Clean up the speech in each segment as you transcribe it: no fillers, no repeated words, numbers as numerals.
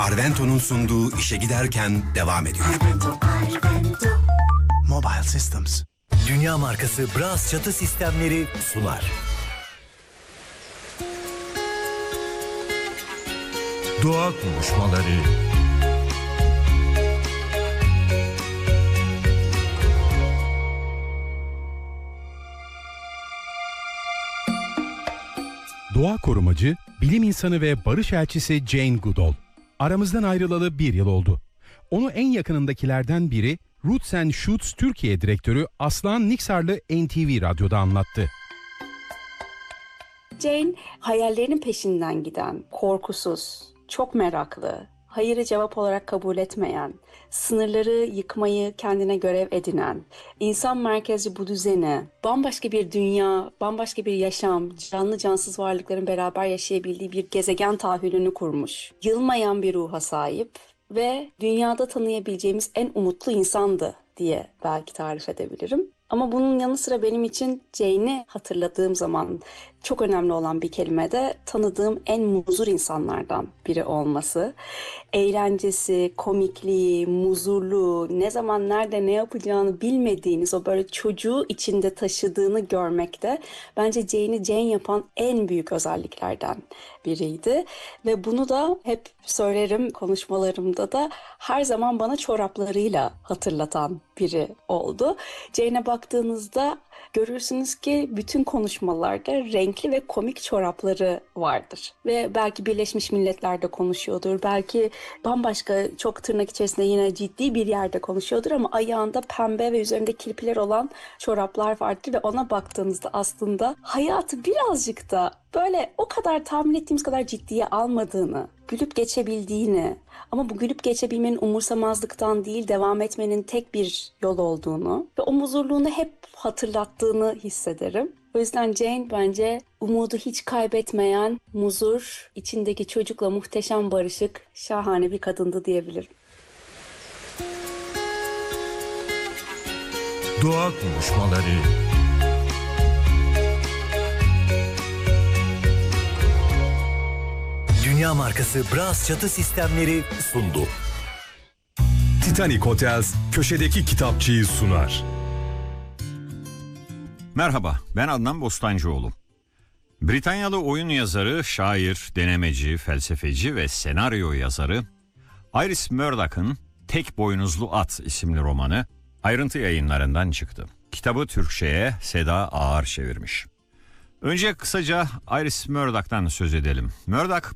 Arvento'nun sunduğu İşe Giderken devam ediyor. Mobile Systems. Dünya markası Bras çatı sistemleri sunar. Doğa konuşmaları. Doğa korumacı, bilim insanı ve barış elçisi Jane Goodall. Aramızdan ayrılalı 1 yıl oldu. Onu en yakınındakilerden biri Roots and Shoots Türkiye direktörü Aslan Niksarlı NTV Radyo'da anlattı. Jane hayallerinin peşinden giden, korkusuz, çok meraklı, hayırı cevap olarak kabul etmeyen, sınırları yıkmayı kendine görev edinen, insan merkezli bu düzeni, bambaşka bir dünya, bambaşka bir yaşam, canlı cansız varlıkların beraber yaşayabildiği bir gezegen tahayyülünü kurmuş. Yılmayan bir ruha sahip ve dünyada tanıyabileceğimiz en umutlu insandı diye belki tarif edebilirim. Ama bunun yanı sıra benim için Jane'i hatırladığım zaman çok önemli olan bir kelime de tanıdığım en muzur insanlardan biri olması. Eğlencesi, komikliği, muzurluğu, ne zaman nerede ne yapacağını bilmediğiniz o böyle çocuğu içinde taşıdığını görmek de bence Jane'i Jane yapan en büyük özelliklerden biriydi. Ve bunu da hep söylerim konuşmalarımda da her zaman bana çoraplarıyla hatırlatan biri oldu. Jane'e baktığınızda görürsünüz ki bütün konuşmalarda renkli ve komik çorapları vardır. Ve belki Birleşmiş Milletler'de konuşuyordur, belki bambaşka çok tırnak içerisinde yine ciddi bir yerde konuşuyordur ama ayağında pembe ve üzerinde kirpiler olan çoraplar vardır ve ona baktığınızda aslında hayatı birazcık da böyle o kadar tahmin ettiğimiz kadar ciddiye almadığını, gülüp geçebildiğini ama bu gülüp geçebilmenin umursamazlıktan değil devam etmenin tek bir yol olduğunu ve o muzurluğunu hep hatırlattığını hissederim. O yüzden Jane bence umudu hiç kaybetmeyen, muzur, içindeki çocukla muhteşem barışık, şahane bir kadındı diyebilirim. Doğa konuşmaları. Dünya markası Bras çatı sistemleri sundu. Titanic Hotels köşedeki kitapçıyı sunar. Merhaba, ben Adnan Bostancıoğlu. Britanyalı oyun yazarı, şair, denemeci, felsefeci ve senaryo yazarı Iris Murdoch'ın Tek Boynuzlu At isimli romanı Ayrıntı Yayınlarından çıktı. Kitabı Türkçe'ye Seda Ağar çevirmiş. Önce kısaca Iris Murdoch'tan söz edelim. Murdoch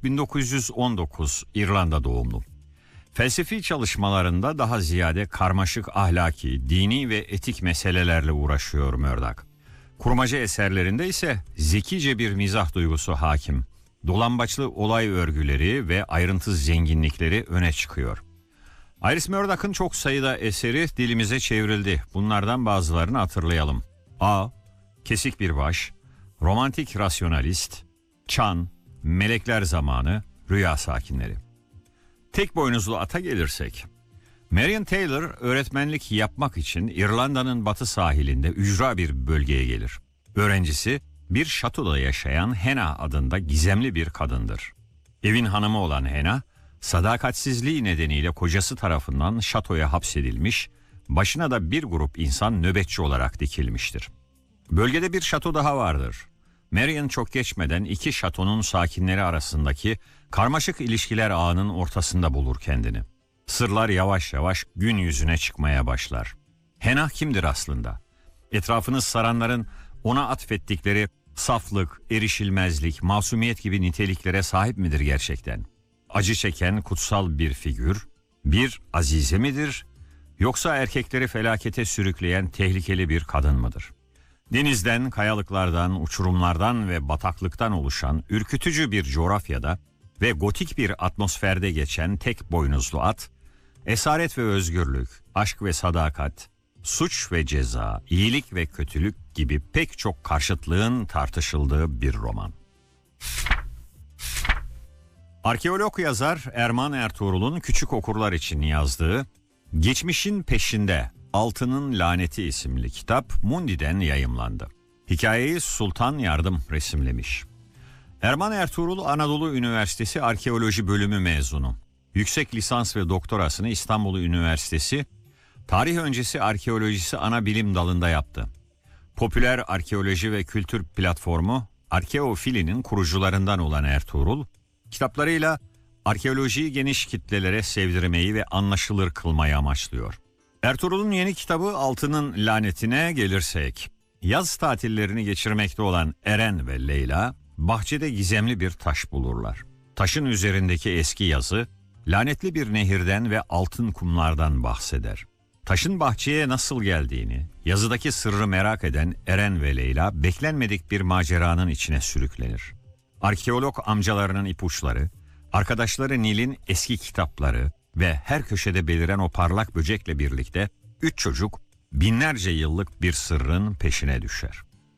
1919 İrlanda doğumlu. Felsefi çalışmalarında daha ziyade karmaşık ahlaki, dini ve etik meselelerle uğraşıyor Murdoch. Kurmaca eserlerinde ise zekice bir mizah duygusu hakim. Dolambaçlı olay örgüleri ve ayrıntı zenginlikleri öne çıkıyor. Iris Murdoch'ın çok sayıda eseri dilimize çevrildi. Bunlardan bazılarını hatırlayalım. A. Kesik Bir Baş, Romantik Rasyonalist, Çan, Melekler Zamanı, Rüya Sakinleri. Tek Boynuzlu At'a gelirsek, Marion Taylor öğretmenlik yapmak için İrlanda'nın batı sahilinde ücra bir bölgeye gelir. Öğrencisi bir şatoda yaşayan Hannah adında gizemli bir kadındır. Evin hanımı olan Hannah, sadakatsizliği nedeniyle kocası tarafından şatoya hapsedilmiş, başına da bir grup insan nöbetçi olarak dikilmiştir. Bölgede bir şato daha vardır. Marion çok geçmeden iki şatonun sakinleri arasındaki karmaşık ilişkiler ağının ortasında bulur kendini. Sırlar yavaş yavaş gün yüzüne çıkmaya başlar. Hannah kimdir aslında? Etrafını saranların ona atfettikleri saflık, erişilmezlik, masumiyet gibi niteliklere sahip midir gerçekten? Acı çeken kutsal bir figür, bir azize midir? Yoksa erkekleri felakete sürükleyen tehlikeli bir kadın mıdır? Denizden, kayalıklardan, uçurumlardan ve bataklıktan oluşan ürkütücü bir coğrafyada ve gotik bir atmosferde geçen Tek Boynuzlu At, esaret ve özgürlük, aşk ve sadakat, suç ve ceza, iyilik ve kötülük gibi pek çok karşıtlığın tartışıldığı bir roman. Arkeolog yazar Erman Ertuğrul'un küçük okurlar için yazdığı Geçmişin Peşinde Altının Laneti isimli kitap Mundi'den yayımlandı. Hikayeyi Sultan Yardım resimlemiş. Erman Ertuğrul Anadolu Üniversitesi Arkeoloji Bölümü mezunu. yüksek lisans ve doktorasını İstanbul Üniversitesi Tarih Öncesi Arkeolojisi ana bilim dalında yaptı. Popüler arkeoloji ve kültür platformu Arkeofili'nin kurucularından olan Ertuğrul, kitaplarıyla arkeolojiyi geniş kitlelere sevdirmeyi ve anlaşılır kılmayı amaçlıyor. Ertuğrul'un yeni kitabı Altının Lanetine gelirsek, yaz tatillerini geçirmekte olan Eren ve Leyla, bahçede gizemli bir taş bulurlar. Taşın üzerindeki eski yazı, lanetli bir nehirden ve altın kumlardan bahseder. Taşın bahçeye nasıl geldiğini, yazıdaki sırrı merak eden Eren ve Leyla beklenmedik bir maceranın içine sürüklenir. Arkeolog amcalarının ipuçları, arkadaşları Nil'in eski kitapları ve her köşede beliren o parlak böcekle birlikte 3 çocuk binlerce yıllık bir sırrın peşine düşer.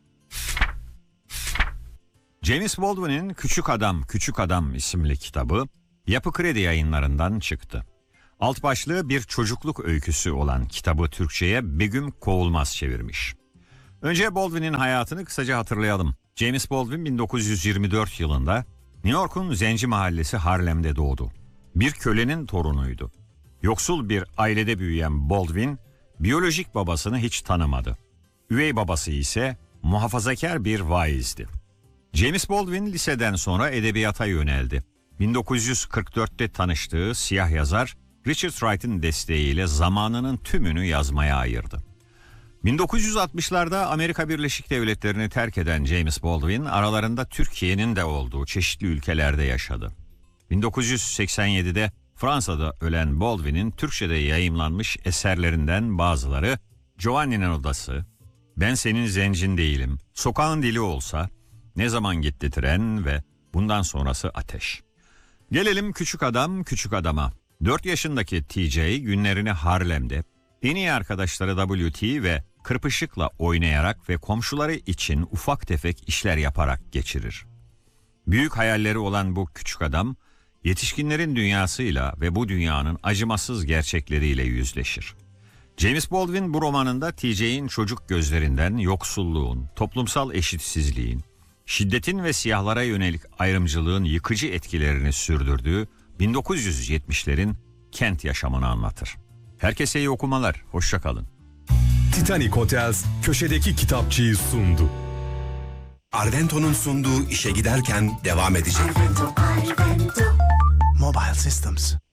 James Baldwin'in Küçük Adam isimli kitabı Yapı Kredi Yayınları'ndan çıktı. Alt başlığı bir çocukluk öyküsü olan kitabı Türkçe'ye Begüm Kovulmaz çevirmiş. Önce Baldwin'in hayatını kısaca hatırlayalım. James Baldwin 1924 yılında New York'un Zenci Mahallesi Harlem'de doğdu. Bir kölenin torunuydu. Yoksul bir ailede büyüyen Baldwin, biyolojik babasını hiç tanımadı. Üvey babası ise muhafazakar bir vaizdi. James Baldwin liseden sonra edebiyata yöneldi. 1944'te tanıştığı siyah yazar Richard Wright'ın desteğiyle zamanının tümünü yazmaya ayırdı. 1960'larda Amerika Birleşik Devletleri'ni terk eden James Baldwin, aralarında Türkiye'nin de olduğu çeşitli ülkelerde yaşadı. 1987'de Fransa'da ölen Baldwin'in Türkçe'de yayımlanmış eserlerinden bazıları Giovanni'nin Odası, Ben Senin Zencin Değilim, Sokağın Dili Olsa, Ne Zaman Gitti Tren ve bundan sonrası Ateş. Gelelim Küçük Adam'a. 4 yaşındaki TJ günlerini Harlem'de en iyi arkadaşları WT ve Kırpışık'la oynayarak ve komşuları için ufak tefek işler yaparak geçirir. Büyük hayalleri olan bu küçük adam, yetişkinlerin dünyasıyla ve bu dünyanın acımasız gerçekleriyle yüzleşir. James Baldwin bu romanında TJ'in çocuk gözlerinden yoksulluğun, toplumsal eşitsizliğin, şiddetin ve siyahlara yönelik ayrımcılığın yıkıcı etkilerini sürdürdüğü 1970'lerin kent yaşamını anlatır. Herkese iyi okumalar, hoşça kalın. Titanic Hotels köşedeki kitapçıyı sundu. Arvento'nun sunduğu işe giderken devam edecek. Mobile Systems.